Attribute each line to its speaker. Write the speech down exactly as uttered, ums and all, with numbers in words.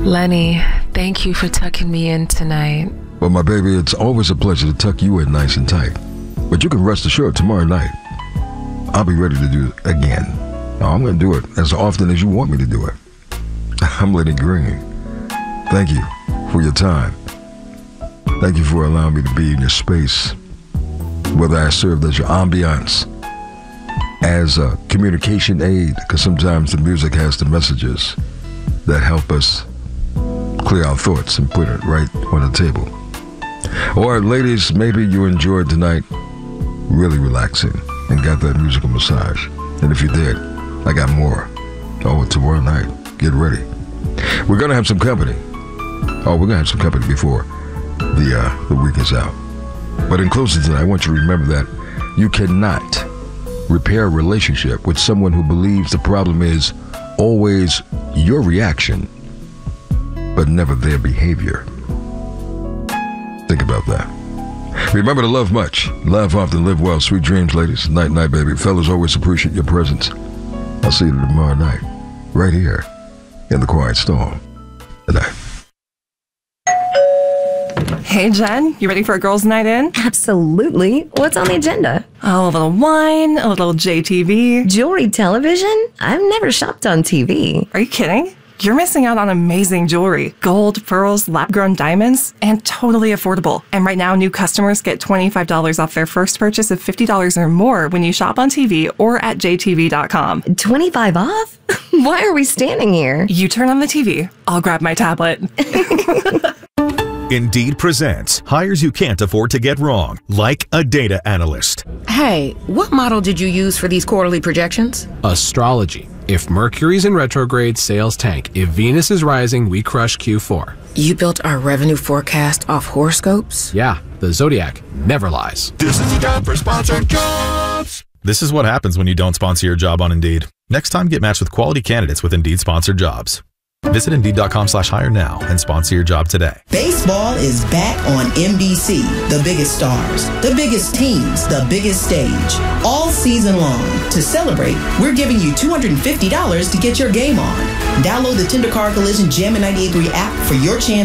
Speaker 1: Lenny, thank you for tucking me in tonight.
Speaker 2: Well, my baby, it's always a pleasure to tuck you in nice and tight. But you can rest assured tomorrow night, I'll be ready to do it again. Now, I'm going to do it as often as you want me to do it. I'm Lenny Green. Thank you for your time. Thank you for allowing me to be in your space, whether I served as your ambiance, as a communication aid, because sometimes the music has the messages that help us clear our thoughts and put it right on the table. Or ladies, maybe you enjoyed tonight really relaxing and got that musical massage. And if you did, I got more. Oh, tomorrow night, get ready. We're going to have some company. Oh, we're going to have some company before the, uh, the week is out. But in closing tonight, I want you to remember that you cannot repair a relationship with someone who believes the problem is always your reaction, but never their behavior. Think about that. Remember to love much, laugh often, live well. Sweet dreams, ladies. Night, night, baby. Fellas, always appreciate your presence. I'll see you tomorrow night, right here in the Quiet Storm. Good night.
Speaker 3: Hey, Jen, you ready for a girls' night in?
Speaker 4: Absolutely. What's on the agenda?
Speaker 3: Oh, a little wine, a little J T V.
Speaker 4: Jewelry television? I've never shopped on T V.
Speaker 3: Are you kidding? You're missing out on amazing jewelry. Gold, pearls, lab-grown diamonds, and totally affordable. And right now, new customers get twenty-five dollars off their first purchase of fifty dollars or more when you shop on T V or at J T V dot com.
Speaker 4: twenty-five off? Why are we standing here?
Speaker 3: You turn on the T V. I'll grab my tablet.
Speaker 5: Indeed presents hires you can't afford to get wrong, like a data analyst.
Speaker 6: Hey, what model did you use for these quarterly projections?
Speaker 7: Astrology. If Mercury's in retrograde, sales tank. If Venus is rising, we crush Q four.
Speaker 6: You built our revenue forecast off horoscopes?
Speaker 7: Yeah, the Zodiac never lies.
Speaker 5: This is the time for sponsored jobs. This is what happens when you don't sponsor your job on Indeed. Next time, get matched with quality candidates with Indeed sponsored jobs. Visit Indeed.com slash hire now and sponsor your job today.
Speaker 8: Baseball is back on N B C. The biggest stars, the biggest teams, the biggest stage, all season long. To celebrate, we're giving you two hundred fifty dollars to get your game on. Download the Tender Car Collision Jammin' ninety-eight point three app for your chance